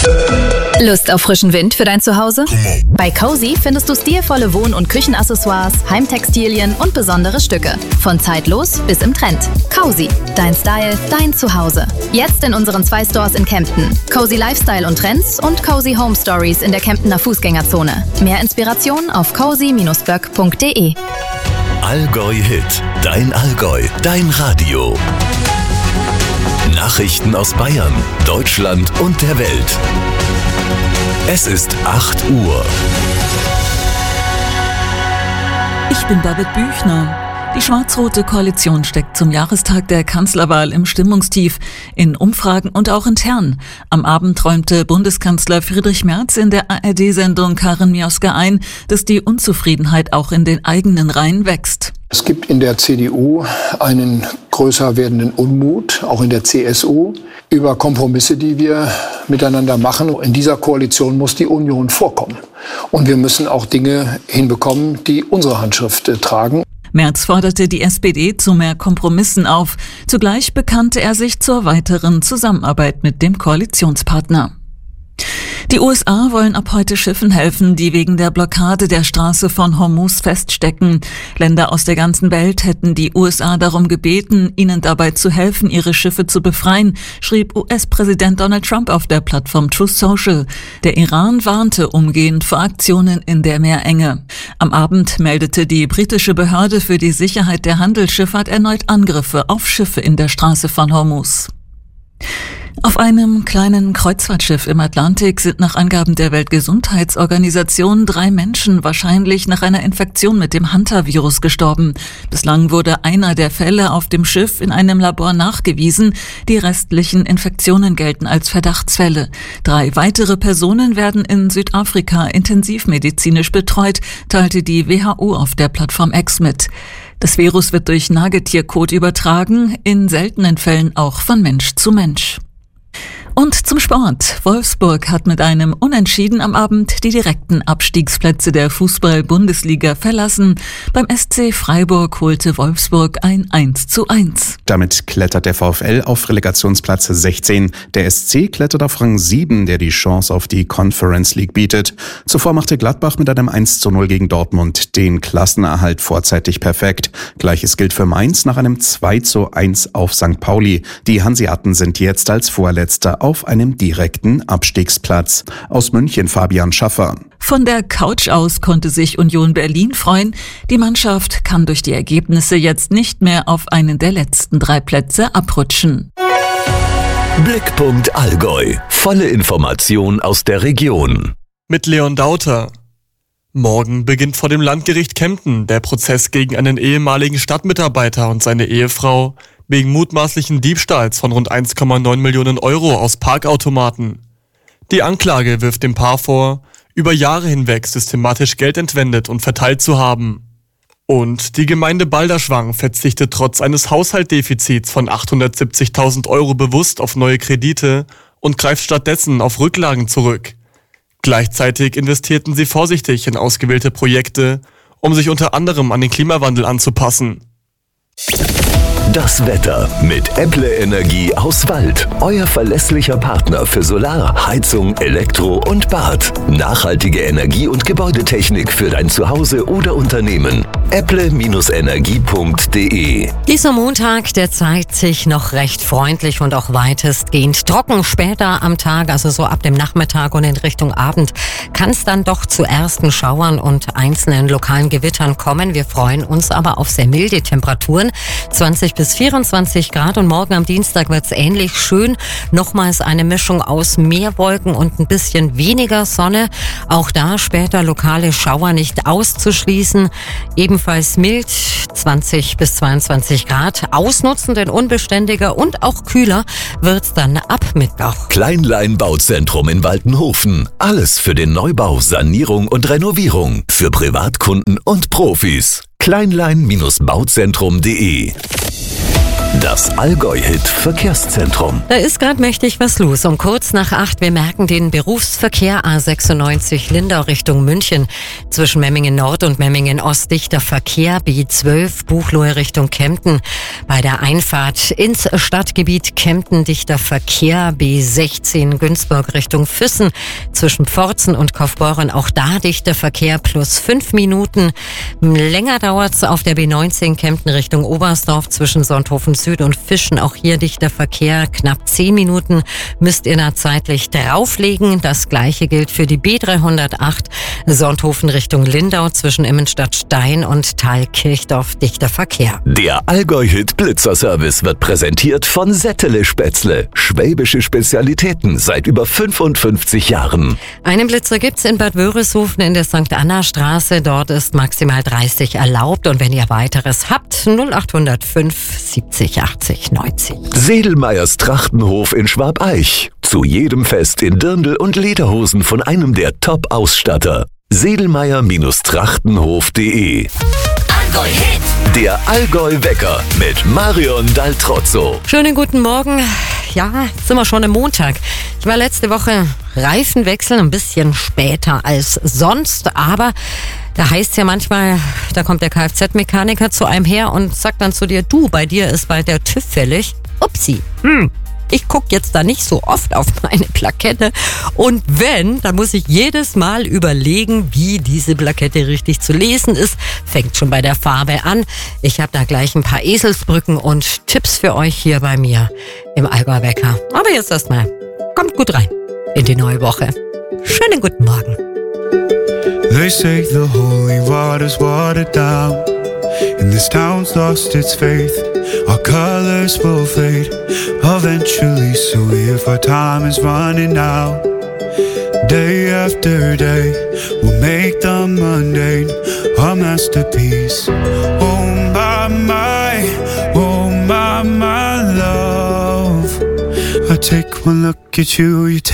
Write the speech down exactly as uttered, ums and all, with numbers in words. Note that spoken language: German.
Lust auf frischen Wind für dein Zuhause? Bei Cozy findest du stilvolle Wohn- und Küchenaccessoires, Heimtextilien und besondere Stücke. Von zeitlos bis im Trend. Cozy, dein Style, dein Zuhause. Jetzt in unseren zwei Stores in Kempten. Cozy Lifestyle und Trends und Cozy Home Stories in der Kemptener Fußgängerzone. Mehr Inspiration auf cozy Bindestrich böck Punkt de. Allgäu Hit, dein Allgäu, dein Radio. Nachrichten aus Bayern, Deutschland und der Welt. Es ist acht Uhr. Ich bin David Büchner. Die schwarz-rote Koalition steckt zum Jahrestag der Kanzlerwahl im Stimmungstief, in Umfragen und auch intern. Am Abend räumte Bundeskanzler Friedrich Merz in der A R D-Sendung Karin Mioska ein, dass die Unzufriedenheit auch in den eigenen Reihen wächst. Es gibt in der C D U einen größer werdenden Unmut, auch in der C S U, über Kompromisse, die wir miteinander machen. In dieser Koalition muss die Union vorkommen. Und wir müssen auch Dinge hinbekommen, die unsere Handschrift äh, tragen. Merz forderte die S P D zu mehr Kompromissen auf. Zugleich bekannte er sich zur weiteren Zusammenarbeit mit dem Koalitionspartner. Die U S A wollen ab heute Schiffen helfen, die wegen der Blockade der Straße von Hormuz feststecken. Länder aus der ganzen Welt hätten die U S A darum gebeten, ihnen dabei zu helfen, ihre Schiffe zu befreien, schrieb U S-Präsident Donald Trump auf der Plattform Truth Social. Der Iran warnte umgehend vor Aktionen in der Meerenge. Am Abend meldete die britische Behörde für die Sicherheit der Handelsschifffahrt erneut Angriffe auf Schiffe in der Straße von Hormuz. Auf einem kleinen Kreuzfahrtschiff im Atlantik sind nach Angaben der Weltgesundheitsorganisation drei Menschen wahrscheinlich nach einer Infektion mit dem Hantavirus gestorben. Bislang wurde einer der Fälle auf dem Schiff in einem Labor nachgewiesen. Die restlichen Infektionen gelten als Verdachtsfälle. Drei weitere Personen werden in Südafrika intensivmedizinisch betreut, teilte die W H O auf der Plattform X mit. Das Virus wird durch Nagetierkot übertragen, in seltenen Fällen auch von Mensch zu Mensch. Und zum Sport. Wolfsburg hat mit einem Unentschieden am Abend die direkten Abstiegsplätze der Fußball-Bundesliga verlassen. Beim S C Freiburg holte Wolfsburg ein eins zu eins. Damit klettert der VfL auf Relegationsplatz sechzehn. Der S C klettert auf Rang sieben, der die Chance auf die Conference League bietet. Zuvor machte Gladbach mit einem eins zu null gegen Dortmund den Klassenerhalt vorzeitig perfekt. Gleiches gilt für Mainz nach einem zwei zu eins auf Sankt Pauli. Die Hanseaten sind jetzt als Vorletzter auf einem direkten Abstiegsplatz. Aus München Fabian Schaffer. Von der Couch aus konnte sich Union Berlin freuen. Die Mannschaft kann durch die Ergebnisse jetzt nicht mehr auf einen der letzten drei Plätze abrutschen. Blickpunkt Allgäu. Volle Information aus der Region. Mit Leon Dauter. Morgen beginnt vor dem Landgericht Kempten der Prozess gegen einen ehemaligen Stadtmitarbeiter und seine Ehefrau wegen mutmaßlichen Diebstahls von rund eins Komma neun Millionen Euro aus Parkautomaten. Die Anklage wirft dem Paar vor, über Jahre hinweg systematisch Geld entwendet und verteilt zu haben. Und die Gemeinde Balderschwang verzichtet trotz eines Haushaltsdefizits von achthundertsiebzigtausend Euro bewusst auf neue Kredite und greift stattdessen auf Rücklagen zurück. Gleichzeitig investierten sie vorsichtig in ausgewählte Projekte, um sich unter anderem an den Klimawandel anzupassen. Das Wetter mit Emple Energie aus Wald. Euer verlässlicher Partner für Solar, Heizung, Elektro und Bad. Nachhaltige Energie- und Gebäudetechnik für dein Zuhause oder Unternehmen. Emple Energie Punkt de. Dieser Montag, der zeigt sich noch recht freundlich und auch weitestgehend trocken. Später am Tag, also so ab dem Nachmittag und in Richtung Abend, kann es dann doch zu ersten Schauern und einzelnen lokalen Gewittern kommen. Wir freuen uns aber auf sehr milde Temperaturen. zwanzig bis vierundzwanzig Grad und morgen am Dienstag wird es ähnlich schön. Nochmals eine Mischung aus mehr Wolken und ein bisschen weniger Sonne. Auch da später lokale Schauer nicht auszuschließen. Ebenfalls mild, zwanzig bis zweiundzwanzig Grad. Ausnutzen, denn unbeständiger und auch kühler wird dann ab Mittwoch. Kleinlein Bauzentrum in Waltenhofen. Alles für den Neubau, Sanierung und Renovierung. Für Privatkunden und Profis. Kleinlein Bauzentrum Punkt de Das Allgäu-Hit-Verkehrszentrum. Da ist gerade mächtig was los. Um kurz nach acht, wir merken den Berufsverkehr A sechsundneunzig Lindau Richtung München. Zwischen Memmingen Nord und Memmingen Ost dichter Verkehr. B zwölf Buchloe Richtung Kempten. Bei der Einfahrt ins Stadtgebiet Kempten dichter Verkehr. B sechzehn Günzburg Richtung Füssen. Zwischen Pforzen und Kaufbeuren auch da dichter Verkehr plus fünf Minuten. Länger dauert's auf der B neunzehn Kempten Richtung Oberstdorf zwischen Sonthofen Süd und Fischen. Auch hier dichter Verkehr. Knapp zehn Minuten müsst ihr da zeitlich drauflegen. Das gleiche gilt für die B dreihundertacht Sonthofen Richtung Lindau zwischen Immenstadt-Stein und Thalkirchdorf dichter Verkehr. Der Allgäu-Hit Blitzerservice wird präsentiert von Settele Spätzle. Schwäbische Spezialitäten seit über fünfundfünfzig Jahren. Einen Blitzer gibt's in Bad Wörishofen in der Sankt Anna Straße. Dort ist maximal dreißig erlaubt. Und wenn ihr weiteres habt, null acht null fünf siebzig achtzig neunzig. Sedelmeyers Trachtenhof in Schwabeich. Zu jedem Fest in Dirndl und Lederhosen von einem der Top-Ausstatter. sedelmeyer Trachtenhof punkt de. Allgäu-Hit. Der Allgäu-Wecker mit Marion Daltrozzo. Schönen guten Morgen. Ja, jetzt sind wir schon am Montag. Ich war letzte Woche Reifen wechseln, ein bisschen später als sonst, aber da heißt es ja manchmal, da kommt der Kfz-Mechaniker zu einem her und sagt dann zu dir, du, bei dir ist bald der TÜV fällig. Upsi, hm. Ich gucke jetzt da nicht so oft auf meine Plakette und wenn, dann muss ich jedes Mal überlegen, wie diese Plakette richtig zu lesen ist. Fängt schon bei der Farbe an. Ich habe da gleich ein paar Eselsbrücken und Tipps für euch hier bei mir im Allgäu-Wecker. Aber jetzt erstmal, kommt gut rein in die neue Woche. Schönen guten Morgen. They say the holy water's watered down, and this town's lost its faith. Our colors will fade eventually, so if our time is running out, day after day, we'll make the mundane our masterpiece. Oh my, my, oh my, my love, I take one look at you, you take